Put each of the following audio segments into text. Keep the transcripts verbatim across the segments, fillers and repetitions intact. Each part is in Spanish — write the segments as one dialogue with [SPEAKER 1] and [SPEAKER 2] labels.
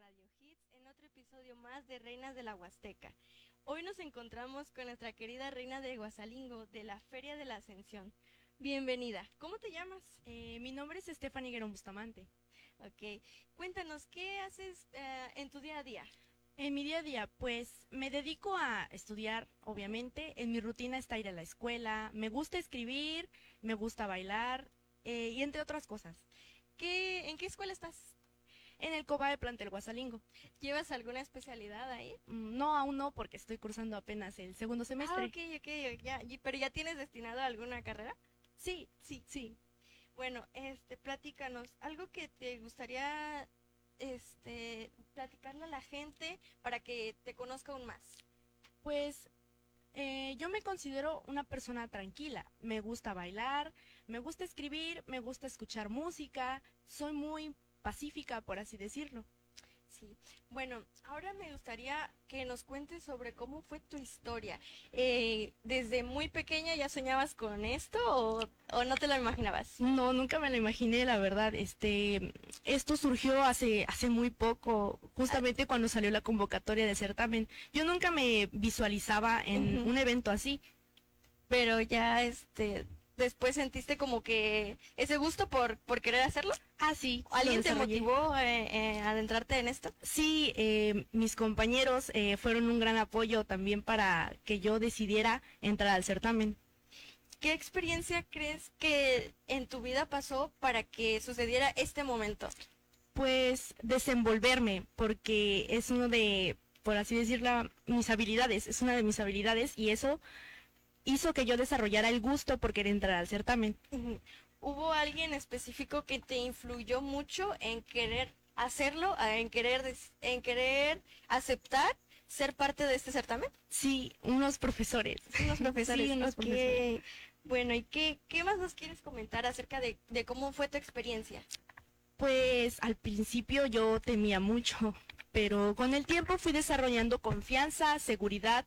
[SPEAKER 1] Radio Hits en otro episodio más de Reinas de la Huasteca. Hoy nos encontramos con nuestra querida reina de Guasalingo de la Feria de la Ascensión. Bienvenida. ¿Cómo te llamas?
[SPEAKER 2] Eh, mi nombre es Stephanie Guerón Bustamante.
[SPEAKER 1] Ok. Cuéntanos, ¿qué haces eh, en tu día a día?
[SPEAKER 2] En mi día a día, pues me dedico a estudiar, obviamente. En mi rutina está ir a la escuela. Me gusta escribir, me gusta bailar eh, y entre otras cosas.
[SPEAKER 1] ¿Qué, ¿En qué escuela estás?
[SPEAKER 2] En el COBAE Plantel Guasalingo.
[SPEAKER 1] ¿Llevas alguna especialidad ahí?
[SPEAKER 2] Mm, No, aún no, porque estoy cursando apenas el segundo
[SPEAKER 1] Ah,
[SPEAKER 2] semestre.
[SPEAKER 1] ok, ok, ya, y- pero ¿ya tienes destinado a alguna carrera?
[SPEAKER 2] Sí,
[SPEAKER 1] Sí.
[SPEAKER 2] sí.
[SPEAKER 1] Bueno, este, platícanos, algo que te gustaría, este, platicarle a la gente para que te conozca aún más.
[SPEAKER 2] Pues eh, yo me considero una persona tranquila. Me gusta bailar, me gusta escribir, me gusta escuchar música. Soy muy pacífica, por así decirlo.
[SPEAKER 1] Sí, bueno, ahora me gustaría que nos cuentes sobre cómo fue tu historia. Eh, ¿desde muy pequeña ya soñabas con esto o, o no te lo imaginabas?
[SPEAKER 2] No, nunca me lo imaginé, la verdad. Este, esto surgió hace, hace muy poco, justamente cuando salió la convocatoria de certamen. Yo nunca me visualizaba en
[SPEAKER 1] Ujú.
[SPEAKER 2] un evento así.
[SPEAKER 1] Pero ya, este, después sentiste como que ese gusto por, por querer hacerlo.
[SPEAKER 2] Ah, sí, sí lo
[SPEAKER 1] ¿Alguien te
[SPEAKER 2] desarrollé.
[SPEAKER 1] motivó eh, eh, a adentrarte en esto?
[SPEAKER 2] Sí, eh, mis compañeros eh, fueron un gran apoyo también para que yo decidiera entrar al certamen.
[SPEAKER 1] ¿Qué experiencia crees que en tu vida pasó para que sucediera este momento?
[SPEAKER 2] Pues desenvolverme, porque es uno de, por así decirlo, mis habilidades, es una de mis habilidades y eso hizo que yo desarrollara el gusto por querer entrar al certamen.
[SPEAKER 1] Ujú. ¿Hubo alguien específico que te influyó mucho en querer hacerlo, a- en querer, des- en querer aceptar ser parte de este certamen?
[SPEAKER 2] Sí, unos profesores.
[SPEAKER 1] Unos profesores,
[SPEAKER 2] Sí, unos profesores.
[SPEAKER 1] ok. Bueno, ¿y qué, qué más nos quieres comentar acerca de, de cómo fue tu experiencia?
[SPEAKER 2] Pues al principio yo temía mucho, pero con el tiempo fui desarrollando confianza, seguridad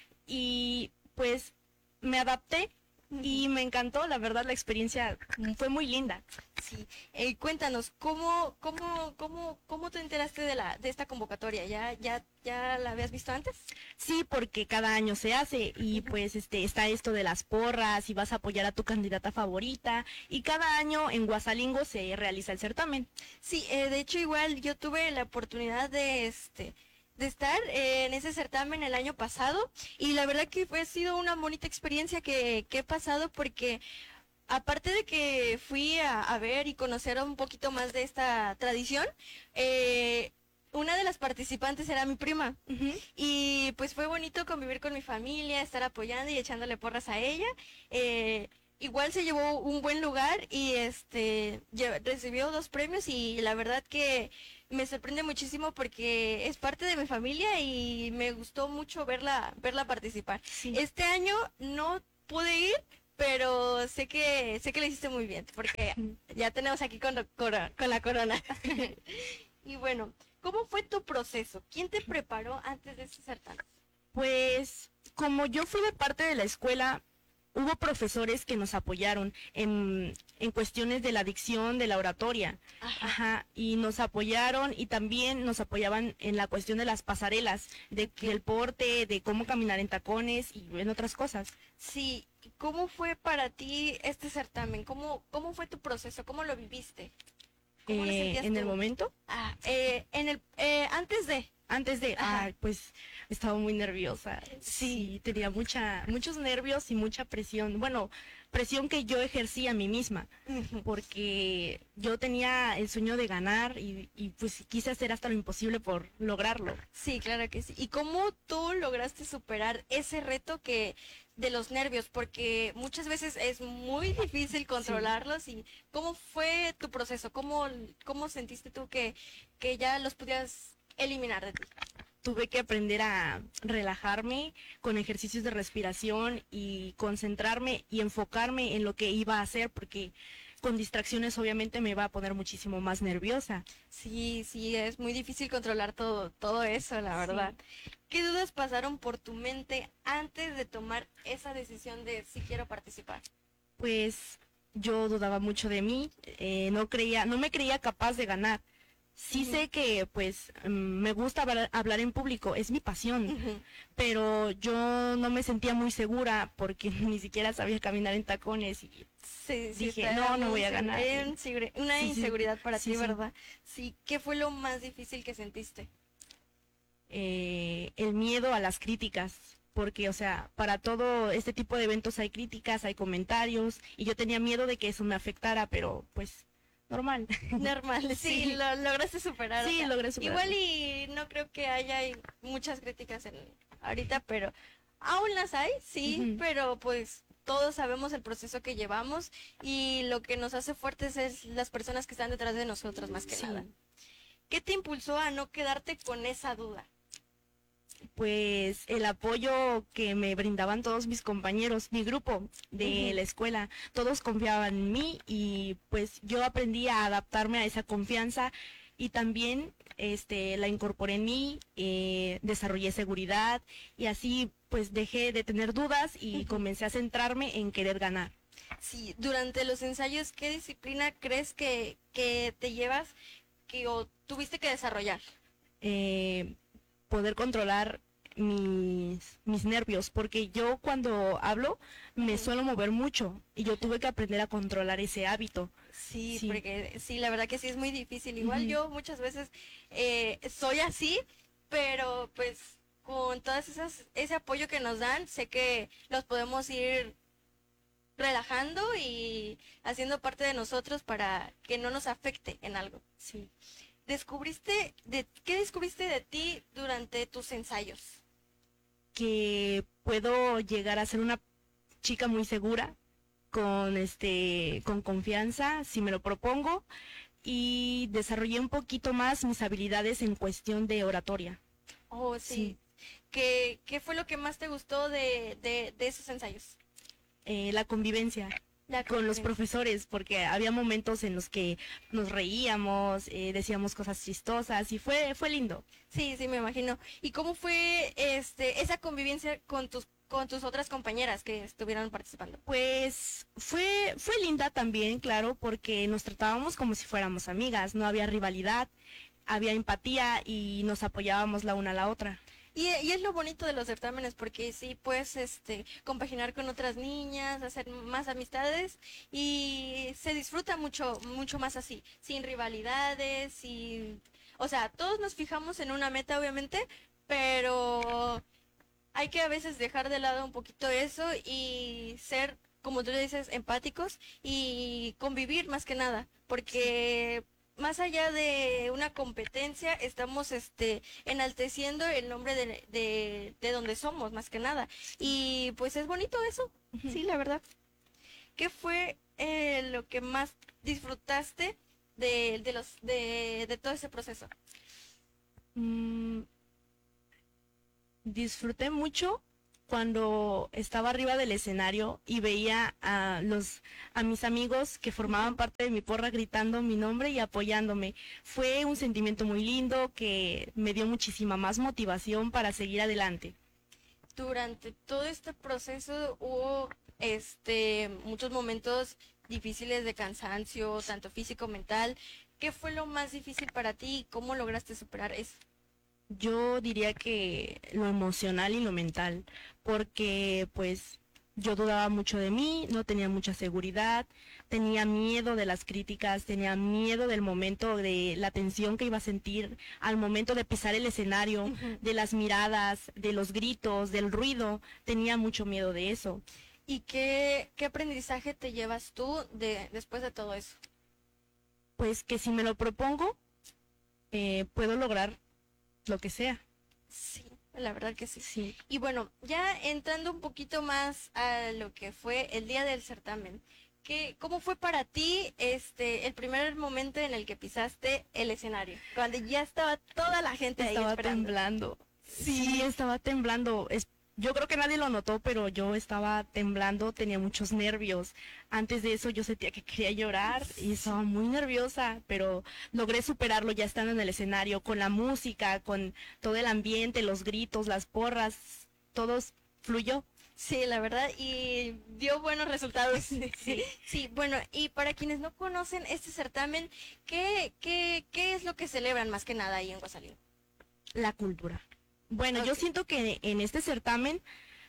[SPEAKER 2] y pues me adapté y me encantó, la verdad la experiencia fue muy linda.
[SPEAKER 1] Sí, eh, cuéntanos, ¿cómo, cómo, cómo, cómo te enteraste de la, de esta convocatoria? ¿Ya, ya, ya la habías visto antes?
[SPEAKER 2] Sí, porque cada año se hace y pues este está esto de las porras y vas a apoyar a tu candidata favorita y cada año en Guasalingo se realiza el certamen.
[SPEAKER 1] Sí, eh, de hecho igual yo tuve la oportunidad de este de estar eh, en ese certamen el año pasado y la verdad que fue ha sido una bonita experiencia que, que he pasado porque aparte de que fui a, a ver y conocer un poquito más de esta tradición, eh, una de las participantes era mi prima.
[SPEAKER 2] Ujú.
[SPEAKER 1] Y pues fue bonito convivir con mi familia, estar apoyando y echándole porras a ella. Eh, igual se llevó un buen lugar y este lle- recibió dos premios y la verdad que me sorprende muchísimo porque es parte de mi familia y me gustó mucho verla verla participar.
[SPEAKER 2] Sí.
[SPEAKER 1] Este año no pude ir, pero sé que sé que lo hiciste muy bien porque ya tenemos aquí con, con, con la corona. Y bueno, ¿cómo fue tu proceso? ¿Quién te preparó antes de este certamen?
[SPEAKER 2] Pues como yo fui de parte de la escuela, hubo profesores que nos apoyaron en, en cuestiones de la dicción, de la oratoria.
[SPEAKER 1] Ajá.
[SPEAKER 2] Ajá, y nos apoyaron y también nos apoyaban en la cuestión de las pasarelas, de, del porte, de cómo caminar en tacones y en otras cosas.
[SPEAKER 1] Sí, ¿cómo fue para ti este certamen? ¿Cómo, cómo fue tu proceso? ¿Cómo lo viviste? ¿Cómo lo
[SPEAKER 2] Eh,
[SPEAKER 1] sentías
[SPEAKER 2] en el
[SPEAKER 1] tú?
[SPEAKER 2] momento,
[SPEAKER 1] Ah, eh, en el, eh, antes de.
[SPEAKER 2] antes de,
[SPEAKER 1] Ajá.
[SPEAKER 2] ah, pues estaba muy nerviosa. Sí, tenía mucha, muchos nervios y mucha presión. Bueno, presión que yo ejercí a mí misma,
[SPEAKER 1] Ujú.
[SPEAKER 2] porque yo tenía el sueño de ganar y, y pues quise hacer hasta lo imposible por lograrlo.
[SPEAKER 1] Sí, claro que sí. ¿Y cómo tú lograste superar ese reto que de los nervios? Porque muchas veces es muy difícil controlarlos. ¿Y cómo fue tu proceso? ¿Cómo, cómo sentiste tú que, que ya los pudieras eliminar de ti?
[SPEAKER 2] Tuve que aprender a relajarme con ejercicios de respiración y concentrarme y enfocarme en lo que iba a hacer, porque con distracciones obviamente me iba a poner muchísimo más nerviosa.
[SPEAKER 1] Sí, sí, es muy difícil controlar todo, todo eso, la verdad. ¿Qué dudas pasaron por tu mente antes de tomar esa decisión de si quiero participar?
[SPEAKER 2] Pues yo dudaba mucho de mí, eh, no creía, no me creía capaz de ganar. Sí
[SPEAKER 1] Ujú.
[SPEAKER 2] sé que pues mm, me gusta hablar, hablar en público, es mi pasión,
[SPEAKER 1] Ujú.
[SPEAKER 2] pero yo no me sentía muy segura porque ni siquiera sabía caminar en tacones y
[SPEAKER 1] Sí, sí,
[SPEAKER 2] dije,
[SPEAKER 1] está
[SPEAKER 2] no, no
[SPEAKER 1] muy
[SPEAKER 2] voy a
[SPEAKER 1] inseguro-
[SPEAKER 2] ganar.
[SPEAKER 1] eh,
[SPEAKER 2] Y
[SPEAKER 1] insegure- una
[SPEAKER 2] sí, sí,
[SPEAKER 1] inseguridad para
[SPEAKER 2] sí,
[SPEAKER 1] ti,
[SPEAKER 2] sí.
[SPEAKER 1] ¿verdad? Sí, ¿qué fue lo más difícil que sentiste?
[SPEAKER 2] Eh, el miedo a las críticas, porque, o sea, para todo este tipo de eventos hay críticas, hay comentarios, y yo tenía miedo de que eso me afectara, pero pues normal.
[SPEAKER 1] Normal, sí,
[SPEAKER 2] Sí,
[SPEAKER 1] lo lograste superar, o
[SPEAKER 2] sí,
[SPEAKER 1] sea,
[SPEAKER 2] logré
[SPEAKER 1] igual
[SPEAKER 2] superarlo.
[SPEAKER 1] y no creo que haya y muchas críticas en ahorita, pero aún las hay, sí,
[SPEAKER 2] Ujú.
[SPEAKER 1] pero pues todos sabemos el proceso que llevamos y lo que nos hace fuertes es las personas que están detrás de nosotros más que nada.
[SPEAKER 2] Sí,
[SPEAKER 1] ¿Qué te impulsó a no quedarte con esa duda?
[SPEAKER 2] pues el apoyo que me brindaban todos mis compañeros, mi grupo de
[SPEAKER 1] Ujú.
[SPEAKER 2] la escuela, todos confiaban en mí y pues yo aprendí a adaptarme a esa confianza y también este la incorporé en mí, eh, desarrollé seguridad y así pues dejé de tener dudas y
[SPEAKER 1] Ujú.
[SPEAKER 2] comencé a centrarme en querer ganar.
[SPEAKER 1] Sí, durante los ensayos, ¿qué disciplina crees que, que te llevas que o tuviste que desarrollar?
[SPEAKER 2] Eh, Poder controlar mis, mis nervios, porque yo cuando hablo me
[SPEAKER 1] Ujú.
[SPEAKER 2] suelo mover mucho y yo tuve que aprender a controlar ese hábito.
[SPEAKER 1] Sí,
[SPEAKER 2] Sí.
[SPEAKER 1] porque sí, la verdad que sí es muy difícil. Igual
[SPEAKER 2] Ujú.
[SPEAKER 1] yo muchas veces eh, soy así, pero pues con todas esas, ese apoyo que nos dan, sé que los podemos ir relajando y haciendo parte de nosotros para que no nos afecte en algo.
[SPEAKER 2] Sí.
[SPEAKER 1] ¿Descubriste de qué descubriste de ti durante tus ensayos?
[SPEAKER 2] Que puedo llegar a ser una chica muy segura, con este, con confianza, si me lo propongo, y desarrollé un poquito más mis habilidades en cuestión de oratoria.
[SPEAKER 1] Oh,
[SPEAKER 2] Sí.
[SPEAKER 1] sí. ¿Qué, qué fue lo que más te gustó de, de, de esos ensayos?
[SPEAKER 2] Eh, la convivencia
[SPEAKER 1] La
[SPEAKER 2] con los
[SPEAKER 1] convivencia.
[SPEAKER 2] profesores, porque había momentos en los que nos reíamos, eh, decíamos cosas chistosas y fue, fue lindo.
[SPEAKER 1] Sí, sí, me imagino. ¿Y cómo fue este esa convivencia con tus con tus otras compañeras que estuvieron participando?
[SPEAKER 2] Pues fue, fue linda también, claro, porque nos tratábamos como si fuéramos amigas, no había rivalidad, había empatía y nos apoyábamos la una a la otra.
[SPEAKER 1] Y, y es lo bonito de los certámenes porque sí puedes este compaginar con otras niñas, hacer más amistades y se disfruta mucho mucho más así, sin rivalidades y o sea, todos nos fijamos en una meta obviamente, pero hay que a veces dejar de lado un poquito eso y ser, como tú le dices, empáticos y convivir más que nada, porque más allá de una competencia, estamos este enalteciendo el nombre de, de, de donde somos, más que nada. Y pues es bonito eso,
[SPEAKER 2] Ujú.
[SPEAKER 1] sí, la verdad. ¿Qué fue eh, lo que más disfrutaste de, de los de, de todo ese proceso?
[SPEAKER 2] Mm, disfruté mucho cuando estaba arriba del escenario y veía a los a mis amigos que formaban
[SPEAKER 1] Ujú.
[SPEAKER 2] parte de mi porra gritando mi nombre y apoyándome. Fue un sentimiento muy lindo que me dio muchísima más motivación para seguir adelante.
[SPEAKER 1] Durante todo este proceso hubo este muchos momentos difíciles de cansancio, tanto físico, mental. ¿Qué fue lo más difícil para ti y cómo lograste superar eso?
[SPEAKER 2] Yo diría que lo emocional y lo mental, porque pues yo dudaba mucho de mí, no tenía mucha seguridad, tenía miedo de las críticas, tenía miedo del momento, de la tensión que iba a sentir al momento de pisar el escenario,
[SPEAKER 1] Ujú.
[SPEAKER 2] de las miradas, de los gritos, del ruido, tenía mucho miedo de eso.
[SPEAKER 1] ¿Y qué, qué aprendizaje te llevas tú de después de todo eso?
[SPEAKER 2] Pues que si me lo propongo, eh, puedo lograr lo que sea.
[SPEAKER 1] Sí, la verdad que sí.
[SPEAKER 2] Sí.
[SPEAKER 1] Y bueno, ya entrando un poquito más a lo que fue el día del certamen, ¿qué, cómo fue para ti este el primer momento en el que pisaste el escenario? Cuando ya estaba toda la gente ahí
[SPEAKER 2] Estaba
[SPEAKER 1] esperando.
[SPEAKER 2] temblando. Sí,
[SPEAKER 1] Sí.
[SPEAKER 2] estaba temblando. Es, yo creo que nadie lo notó, pero yo estaba temblando, tenía muchos nervios. Antes de eso yo sentía que quería llorar y estaba muy nerviosa, pero logré superarlo ya estando en el escenario, con la música, con todo el ambiente, los gritos, las porras, todo fluyó.
[SPEAKER 1] Sí, la verdad, y dio buenos resultados.
[SPEAKER 2] Sí.
[SPEAKER 1] Sí, bueno, y para quienes no conocen este certamen, ¿qué, qué, qué es lo que celebran más que nada ahí en Guasalín?
[SPEAKER 2] La cultura. Bueno, yo
[SPEAKER 1] Ok.
[SPEAKER 2] siento que en este certamen,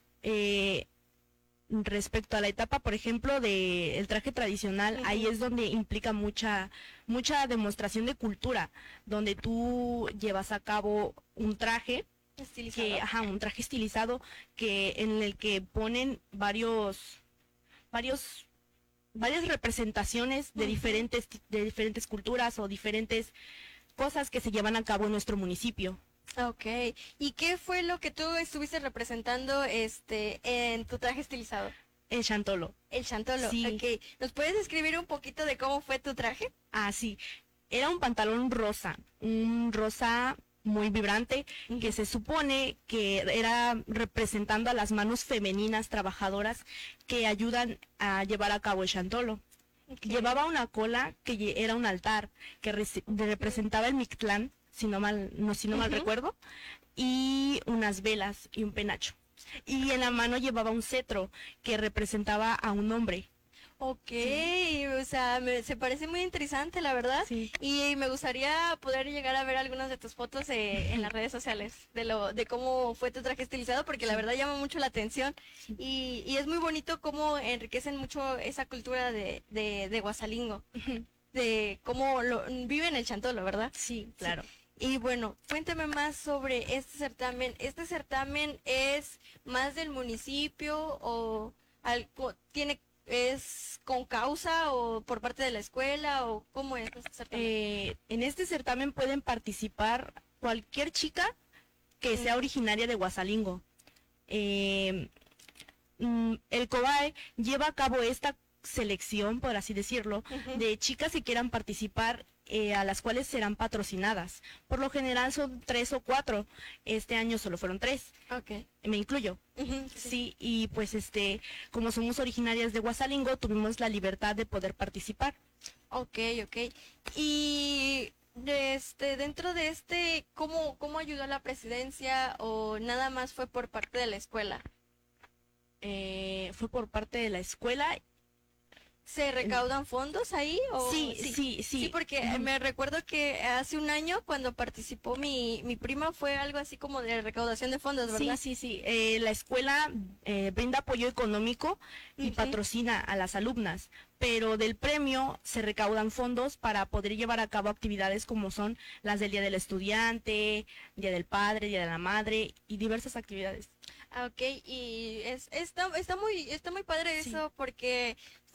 [SPEAKER 2] eh, respecto a la etapa, por ejemplo, de el traje tradicional, ahí
[SPEAKER 1] Ujú.
[SPEAKER 2] es donde implica mucha, mucha demostración de cultura, donde tú llevas a cabo un traje que,
[SPEAKER 1] Estilizado.
[SPEAKER 2] ajá, un traje estilizado que en el que ponen varios, varios, varias representaciones de
[SPEAKER 1] Ujú.
[SPEAKER 2] diferentes, de diferentes culturas o diferentes cosas que se llevan a cabo en nuestro municipio.
[SPEAKER 1] Ok. ¿Y qué fue lo que tú estuviste representando este en tu traje estilizado?
[SPEAKER 2] En Chantolo.
[SPEAKER 1] El chantolo.
[SPEAKER 2] Sí,
[SPEAKER 1] Ok. ¿Nos puedes describir un poquito de cómo fue tu traje?
[SPEAKER 2] así. Era un pantalón rosa, un rosa muy vibrante, que
[SPEAKER 1] Ujú.
[SPEAKER 2] se supone que era representando a las manos femeninas trabajadoras que ayudan a llevar a cabo el chantolo.
[SPEAKER 1] Ok.
[SPEAKER 2] Llevaba una cola que lle- era un altar que reci- representaba el Mictlán, si no mal, no, si no mal
[SPEAKER 1] Ujú.
[SPEAKER 2] recuerdo, y unas velas y un penacho. Y en la mano llevaba un cetro que representaba a un hombre.
[SPEAKER 1] Ok,
[SPEAKER 2] Sí,
[SPEAKER 1] o sea, me- se parece muy interesante, la verdad.
[SPEAKER 2] sí.
[SPEAKER 1] Y me gustaría poder llegar a ver algunas de tus fotos eh, en las redes sociales de lo, de cómo fue tu traje estilizado, porque la
[SPEAKER 2] Sí,
[SPEAKER 1] verdad llama mucho la atención.
[SPEAKER 2] sí.
[SPEAKER 1] Y, y es muy bonito cómo enriquecen mucho esa cultura de, de, de Guasalingo, de cómo lo, viven el chantolo, ¿verdad?
[SPEAKER 2] Sí,
[SPEAKER 1] Sí.
[SPEAKER 2] claro.
[SPEAKER 1] Y bueno, cuéntame más sobre este certamen. ¿Este certamen es más del municipio o algo, tiene, es con causa o por parte de la escuela o cómo es este certamen?
[SPEAKER 2] Eh, en este certamen pueden participar cualquier chica que sea
[SPEAKER 1] Ujú,
[SPEAKER 2] originaria de Guasalingo. Eh, mm, el COBAE lleva a cabo esta selección, por así decirlo,
[SPEAKER 1] ujú.
[SPEAKER 2] de chicas que quieran participar, eh, a las cuales serán patrocinadas. Por lo general son tres o cuatro. Este año solo fueron tres.
[SPEAKER 1] Ok.
[SPEAKER 2] Me incluyo.
[SPEAKER 1] Ujú, sí.
[SPEAKER 2] Sí, y pues este, como somos originarias de Guasalingo, tuvimos la libertad de poder participar.
[SPEAKER 1] Ok, ok. Y de este, dentro de este, ¿cómo, cómo ayudó la presidencia o nada más fue por parte de la escuela?
[SPEAKER 2] Eh, fue por parte de la escuela.
[SPEAKER 1] ¿Se
[SPEAKER 2] En-
[SPEAKER 1] recaudan fondos ahí o
[SPEAKER 2] Sí,
[SPEAKER 1] sí?
[SPEAKER 2] sí,
[SPEAKER 1] Sí,
[SPEAKER 2] sí.
[SPEAKER 1] porque eh,
[SPEAKER 2] Ujú.
[SPEAKER 1] me recuerdo que hace un año cuando participó mi, mi prima fue algo así como de recaudación de fondos,
[SPEAKER 2] Sí,
[SPEAKER 1] ¿verdad?
[SPEAKER 2] sí, sí. Eh, la escuela eh, brinda apoyo económico y
[SPEAKER 1] Ujú.
[SPEAKER 2] patrocina a las alumnas, pero del premio se recaudan fondos para poder llevar a cabo actividades como son las del Día del Estudiante, Día del Padre, Día de la Madre y diversas actividades.
[SPEAKER 1] Ah, ok, y es, está, está muy, está muy padre
[SPEAKER 2] Sí,
[SPEAKER 1] eso porque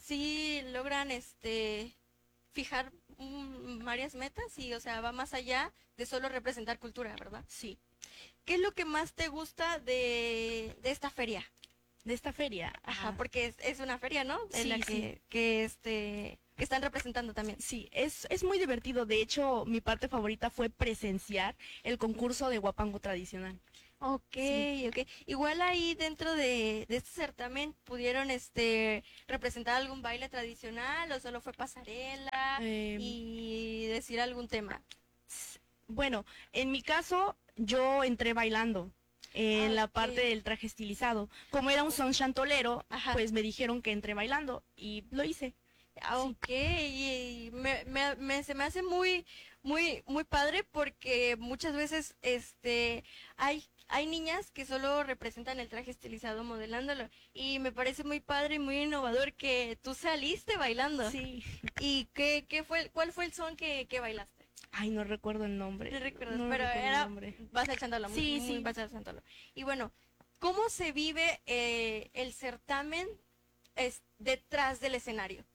[SPEAKER 1] sí logran este fijar mm, varias metas y o sea va más allá de solo representar cultura, ¿verdad?
[SPEAKER 2] sí.
[SPEAKER 1] ¿Qué es lo que más te gusta de, de esta feria?
[SPEAKER 2] De esta feria.
[SPEAKER 1] Ajá,
[SPEAKER 2] Ah,
[SPEAKER 1] porque es, es una feria, ¿no? En la
[SPEAKER 2] sí, sí.
[SPEAKER 1] que, que este, que están representando también.
[SPEAKER 2] Sí, es, es muy divertido. De hecho, mi parte favorita fue presenciar el concurso de guapango tradicional.
[SPEAKER 1] Ok,
[SPEAKER 2] Sí.
[SPEAKER 1] ok. Igual ahí dentro de, de este certamen pudieron este representar algún baile tradicional o solo fue pasarela
[SPEAKER 2] Em,
[SPEAKER 1] y decir algún tema.
[SPEAKER 2] s- bueno, en mi caso, yo entré bailando
[SPEAKER 1] Ah,
[SPEAKER 2] en la parte
[SPEAKER 1] ok.
[SPEAKER 2] del traje estilizado. Como era un son chantolero,
[SPEAKER 1] Ajá.
[SPEAKER 2] pues me dijeron que entré bailando y lo hice.
[SPEAKER 1] Ah,
[SPEAKER 2] Sí.
[SPEAKER 1] ok, y me, me, me- se me hace muy, muy, muy padre porque muchas veces, este, hay, hay niñas que solo representan el traje estilizado modelándolo y me parece muy padre y muy innovador que tú saliste bailando.
[SPEAKER 2] Sí.
[SPEAKER 1] ¿Y qué, qué fue, cuál fue el son que, que bailaste?
[SPEAKER 2] Ay, no recuerdo el nombre.
[SPEAKER 1] No recuerdas,
[SPEAKER 2] No
[SPEAKER 1] pero
[SPEAKER 2] recuerdo el
[SPEAKER 1] era
[SPEAKER 2] nombre.
[SPEAKER 1] Vas echándolo, muy,
[SPEAKER 2] Sí,
[SPEAKER 1] muy
[SPEAKER 2] sí.
[SPEAKER 1] Vas echándolo. Y bueno, ¿cómo se vive eh, el certamen es, detrás del escenario?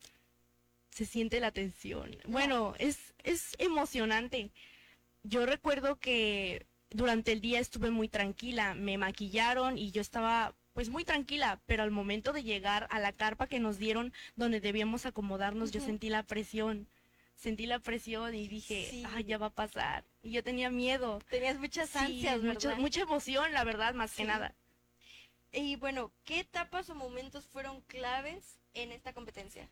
[SPEAKER 2] Se siente la tensión.
[SPEAKER 1] No.
[SPEAKER 2] Bueno, es, es emocionante. Yo recuerdo que durante el día estuve muy tranquila, me maquillaron y yo estaba pues muy tranquila, pero al momento de llegar a la carpa que nos dieron donde debíamos acomodarnos, yo
[SPEAKER 1] Ujú.
[SPEAKER 2] sentí la presión, sentí la presión y dije, ay,
[SPEAKER 1] Sí,
[SPEAKER 2] ya va a pasar. Y yo tenía miedo.
[SPEAKER 1] tenías muchas
[SPEAKER 2] Sí,
[SPEAKER 1] ansias,
[SPEAKER 2] mucha,
[SPEAKER 1] ¿verdad?
[SPEAKER 2] mucha emoción, la verdad, más que
[SPEAKER 1] Sí.
[SPEAKER 2] nada.
[SPEAKER 1] Y bueno, ¿qué etapas o momentos fueron claves en esta competencia?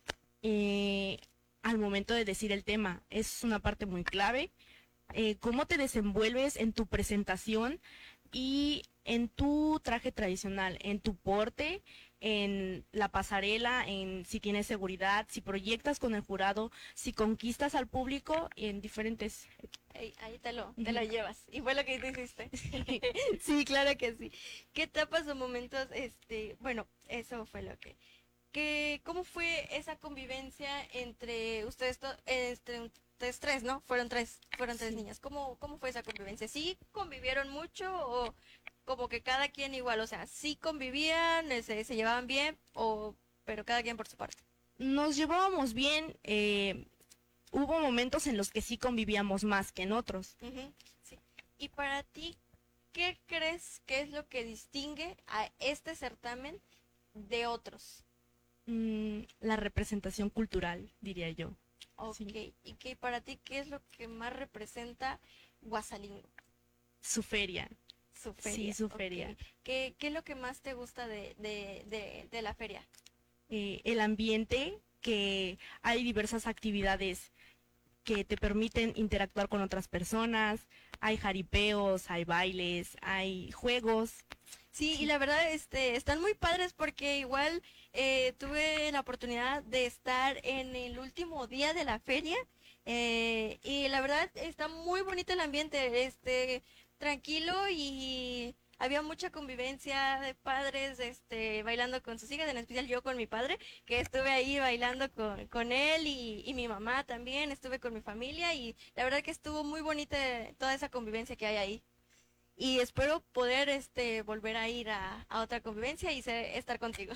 [SPEAKER 2] Eh, Al momento de decir el tema, es una parte muy clave. Eh, cómo te desenvuelves en tu presentación y en tu traje tradicional, en tu porte, en la pasarela, en si tienes seguridad, si proyectas con el jurado, si conquistas al público en diferentes.
[SPEAKER 1] Ahí, ahí te lo, te lo llevas. Y fue lo que tú hiciste. Sí, claro que sí. ¿Qué etapas o momentos, este, bueno, eso fue lo que, que, ¿cómo fue esa convivencia entre ustedes, to- entre ustedes tres, ¿no? Fueron tres, fueron tres
[SPEAKER 2] Sí.
[SPEAKER 1] niñas. ¿Cómo, cómo fue esa convivencia? ¿Sí convivieron mucho o como que cada quien igual? O sea, ¿sí convivían, eh, se, se llevaban bien o, pero cada quien por su parte?
[SPEAKER 2] Nos llevábamos bien, eh, hubo momentos en los que sí convivíamos más que en otros.
[SPEAKER 1] Ujú, sí. Y para ti, ¿qué crees que es lo que distingue a este certamen de otros?
[SPEAKER 2] Mm, la representación cultural, diría yo.
[SPEAKER 1] Ok,
[SPEAKER 2] Sí.
[SPEAKER 1] y que para ti, ¿qué es lo que más representa Guasalingo?
[SPEAKER 2] Su feria.
[SPEAKER 1] Su
[SPEAKER 2] Sí,
[SPEAKER 1] feria.
[SPEAKER 2] su
[SPEAKER 1] Ok.
[SPEAKER 2] feria.
[SPEAKER 1] ¿Qué, qué es lo que más te gusta de, de, de, de la feria?
[SPEAKER 2] Eh, el ambiente, que hay diversas actividades que te permiten interactuar con otras personas, hay jaripeos, hay bailes, hay juegos.
[SPEAKER 1] Sí, y
[SPEAKER 2] Sí.
[SPEAKER 1] la verdad, este, están muy padres porque igual eh, tuve la oportunidad de estar en el último día de la feria eh, y la verdad está muy bonito el ambiente, este, tranquilo y había mucha convivencia de padres, este, bailando con sus hijas, en especial yo con mi padre, que estuve ahí bailando con, con él y, y mi mamá también, estuve con mi familia y la verdad que estuvo muy bonita toda esa convivencia que hay ahí y espero poder este volver a ir a, a otra convivencia y ser- estar contigo.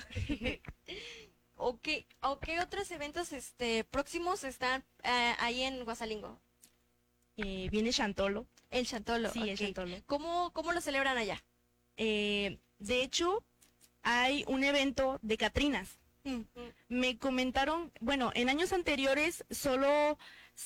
[SPEAKER 1] ¿O qué, o qué otros eventos este próximos están eh, ahí en Guasalingo?
[SPEAKER 2] Eh, viene Chantolo.
[SPEAKER 1] El Chantolo,
[SPEAKER 2] Sí, el
[SPEAKER 1] ok.
[SPEAKER 2] Chantolo.
[SPEAKER 1] ¿Cómo, cómo lo celebran allá?
[SPEAKER 2] Eh, de hecho, hay un evento de Catrinas.
[SPEAKER 1] Mm,
[SPEAKER 2] Me comentaron, bueno, en años anteriores solo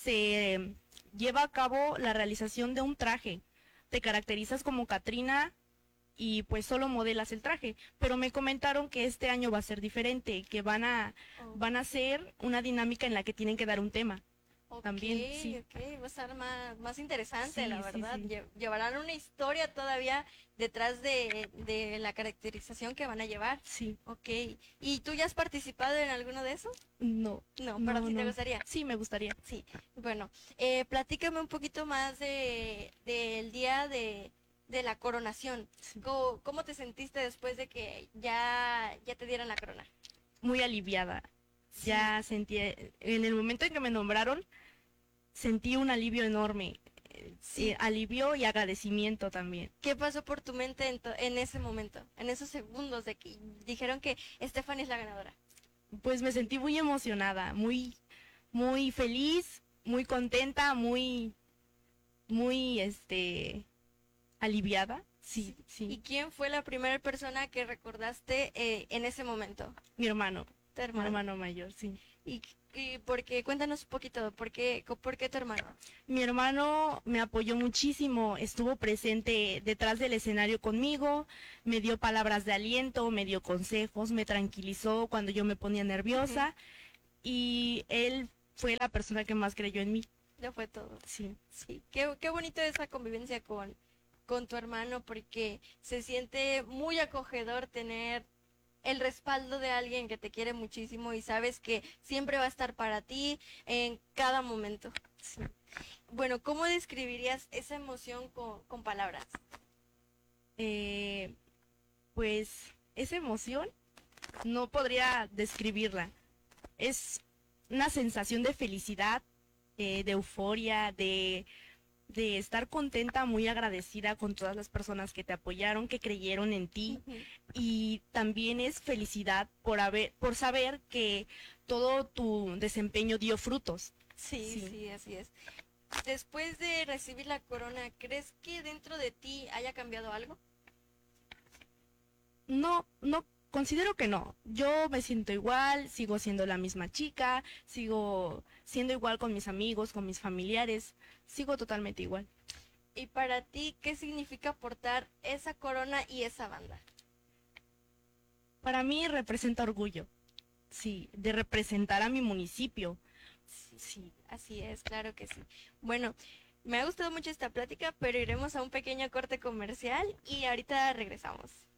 [SPEAKER 2] se lleva a cabo la realización de un traje. Te caracterizas como Catrina y pues solo modelas el traje, pero me comentaron que este año va a ser diferente, que van a
[SPEAKER 1] oh,
[SPEAKER 2] van a hacer una dinámica en la que tienen que dar un tema.
[SPEAKER 1] ok,
[SPEAKER 2] También, sí.
[SPEAKER 1] ok, va a estar más, más interesante, la
[SPEAKER 2] Sí, sí,
[SPEAKER 1] verdad.
[SPEAKER 2] sí.
[SPEAKER 1] Lle- Llevarán una historia todavía detrás de, de la caracterización que van a llevar.
[SPEAKER 2] Sí.
[SPEAKER 1] Ok. ¿Y tú ya has participado en alguno de esos?
[SPEAKER 2] No.
[SPEAKER 1] No, pero
[SPEAKER 2] No,
[SPEAKER 1] sí te
[SPEAKER 2] no.
[SPEAKER 1] gustaría.
[SPEAKER 2] Sí, me gustaría.
[SPEAKER 1] Sí, bueno, eh, platícame un poquito más de del día de, de la coronación.
[SPEAKER 2] Sí.
[SPEAKER 1] ¿Cómo, cómo te sentiste después de que ya, ya te dieran la corona?
[SPEAKER 2] Muy aliviada.
[SPEAKER 1] Sí.
[SPEAKER 2] Ya sentí, en el momento en que me nombraron, sentí un alivio enorme. eh,
[SPEAKER 1] Sí.
[SPEAKER 2] eh, alivio y agradecimiento también.
[SPEAKER 1] ¿Qué pasó por tu mente en, to- en ese momento, en esos segundos de que dijeron que Stephanie es la ganadora?
[SPEAKER 2] Pues me sentí muy emocionada, muy, muy feliz, muy contenta, muy, muy, este, aliviada. Sí,
[SPEAKER 1] ¿Y
[SPEAKER 2] sí.
[SPEAKER 1] quién fue la primera persona que recordaste eh, en ese momento?
[SPEAKER 2] Mi hermano,
[SPEAKER 1] Tu
[SPEAKER 2] mi
[SPEAKER 1] hermano.
[SPEAKER 2] hermano mayor, sí.
[SPEAKER 1] ¿Y, y por qué? Cuéntanos un poquito, ¿por qué, co- por qué tu hermano?
[SPEAKER 2] Mi hermano me apoyó muchísimo, estuvo presente detrás del escenario conmigo, me dio palabras de aliento, me dio consejos, me tranquilizó cuando yo me ponía nerviosa y él fue la persona que más creyó en mí.
[SPEAKER 1] Ya fue todo.
[SPEAKER 2] Sí,
[SPEAKER 1] Sí, qué, qué bonito esa convivencia con, con tu hermano porque se siente muy acogedor tener el respaldo de alguien que te quiere muchísimo y sabes que siempre va a estar para ti en cada momento.
[SPEAKER 2] sí.
[SPEAKER 1] Bueno, ¿cómo describirías esa emoción con, con palabras?
[SPEAKER 2] Eh, pues esa emoción no podría describirla. Es una sensación de felicidad, eh, de euforia, de, de estar contenta, muy agradecida con todas las personas que te apoyaron, que creyeron en ti.
[SPEAKER 1] Ujú.
[SPEAKER 2] Y también es felicidad por haber, por saber que todo tu desempeño dio frutos.
[SPEAKER 1] Sí,
[SPEAKER 2] Sí.
[SPEAKER 1] sí, así es. Después de recibir la corona, ¿crees que dentro de ti haya cambiado algo?
[SPEAKER 2] No, no, considero que no. Yo me siento igual, sigo siendo la misma chica, sigo siendo igual con mis amigos, con mis familiares, sigo totalmente igual.
[SPEAKER 1] Y para ti, ¿qué significa portar esa corona y esa banda?
[SPEAKER 2] Para mí representa orgullo, sí, de representar a mi municipio. Sí,
[SPEAKER 1] Así es, claro que sí. Bueno, Me ha gustado mucho esta plática, pero iremos a un pequeño corte comercial y ahorita regresamos.